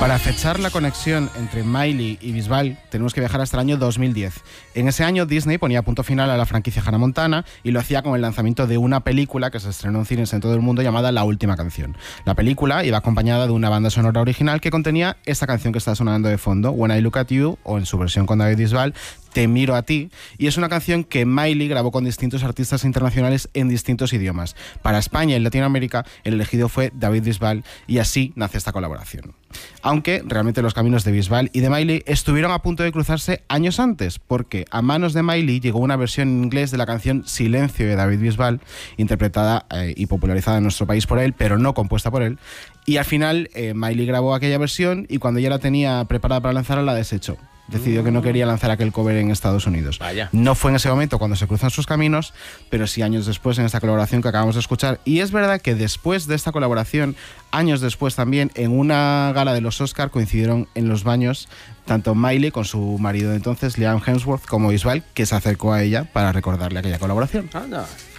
Para fechar la conexión entre Miley y Bisbal tenemos que viajar hasta el año 2010. En ese año Disney ponía punto final a la franquicia Hannah Montana y lo hacía con el lanzamiento de una película que se estrenó en cines en todo el mundo llamada La Última Canción. La película iba acompañada de una banda sonora original que contenía esta canción que está sonando de fondo, When I Look at You, o en su versión con David Bisbal, Te miro a ti, y es una canción que Miley grabó con distintos artistas internacionales en distintos idiomas. Para España y Latinoamérica el elegido fue David Bisbal y así nace esta colaboración. Aunque realmente los caminos de Bisbal y de Miley estuvieron a punto de cruzarse años antes, porque a manos de Miley llegó una versión en inglés de la canción Silencio de David Bisbal, interpretada y popularizada en nuestro país por él, pero no compuesta por él. Y al final Miley grabó aquella versión y cuando ya la tenía preparada para lanzarla la desechó. Decidió que no quería lanzar aquel cover en Estados Unidos. Vaya. No fue en ese momento cuando se cruzan sus caminos, pero sí años después en esta colaboración que acabamos de escuchar. Y es verdad que después de esta colaboración, años después también, en una gala de los Oscar coincidieron en los baños tanto Miley con su marido de entonces, Liam Hemsworth, como Bisbal, que se acercó a ella para recordarle aquella colaboración. Anda.